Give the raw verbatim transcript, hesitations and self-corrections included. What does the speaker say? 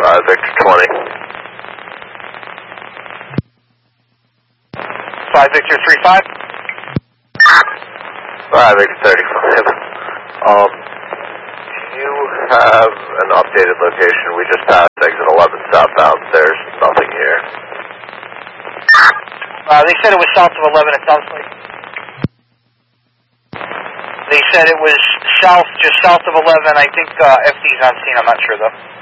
five Victor twenty. five Victor three five. five Victor thirty-five. Um, do you have an updated location? We just passed exit eleven southbound. There's nothing here. Uh, they said it was south of eleven, it sounds like. They said it was south, just south of eleven. I think uh, F D's on scene, I'm not sure though.